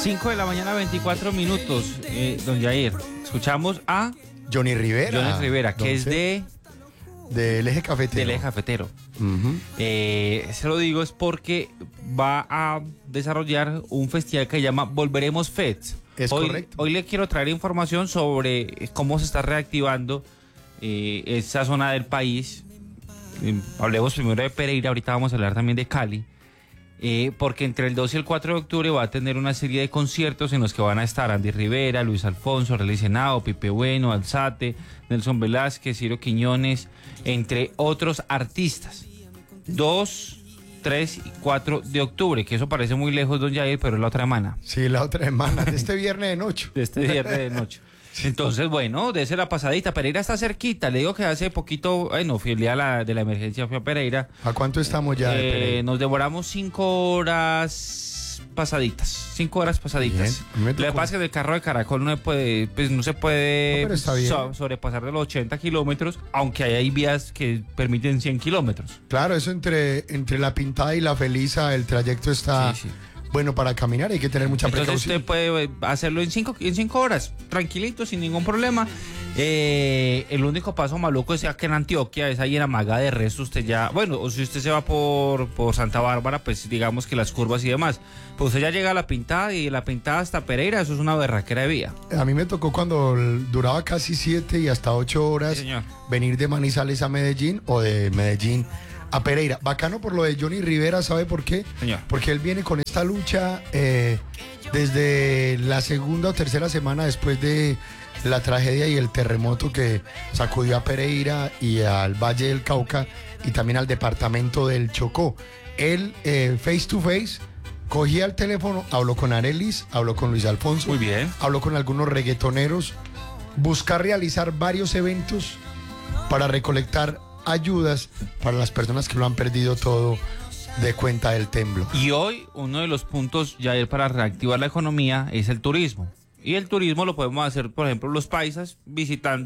5 de la mañana, 24 minutos, don Jair. Escuchamos a Johnny Rivera, que es del Eje Cafetero. Del Eje Cafetero. Uh-huh. Se lo digo es porque va a desarrollar un festival que se llama Volveremos Fest. Es correcto. Hoy le quiero traer información sobre cómo se está reactivando esa zona del país. Hablemos primero de Pereira, ahorita vamos a hablar también de Cali. Porque entre el 2 y el 4 de octubre va a tener una serie de conciertos en los que van a estar Andy Rivera, Luis Alfonso, Relly Senado, Pipe Bueno, Alzate, Nelson Velázquez, Ciro Quiñones, entre otros artistas. 2, 3 y 4 de octubre, que eso parece muy lejos, don Jair, pero es la otra semana. Sí, la otra semana, de este viernes de noche. De este viernes de noche. Entonces, bueno, dese la pasadita. Pereira está cerquita. Le digo que hace poquito, fui el día de la emergencia, fui a Pereira. ¿A cuánto estamos ya de Pereira? Nos demoramos 5 horas pasaditas. 5 horas pasaditas. Lo que pasa es que en el carro de Caracol no se puede sobrepasar de los 80 kilómetros, aunque hay vías que permiten 100 kilómetros. Claro, eso entre la Pintada y la Feliza, el trayecto está... Sí. Bueno, para caminar hay que tener mucha precaución. Entonces usted puede hacerlo en 5 horas, tranquilito, sin ningún problema. El único paso maluco es que en Antioquia, es ahí en Amaga. De resto usted ya, bueno, o si usted se va por Santa Bárbara, pues digamos que las curvas y demás, pues usted ya llega a la Pintada, y de la Pintada hasta Pereira, eso es una berraquera de vía. A mí me tocó cuando duraba casi 7 y hasta 8 horas, sí, venir de Manizales a Medellín o de Medellín a Pereira. Bacano por lo de Johnny Rivera, ¿sabe por qué? Señor. Porque él viene con esta lucha desde la segunda o tercera semana después de la tragedia y el terremoto que sacudió a Pereira y al Valle del Cauca y también al departamento del Chocó. Él, face to face, cogía el teléfono, habló con Arelis, habló con Luis Alfonso. Muy bien. Habló con algunos reggaetoneros, buscar realizar varios eventos para recolectar ayudas para las personas que lo han perdido todo de cuenta del temblor. Y hoy uno de los puntos, Jair, para reactivar la economía es el turismo. Y el turismo lo podemos hacer, por ejemplo, los paisas visitando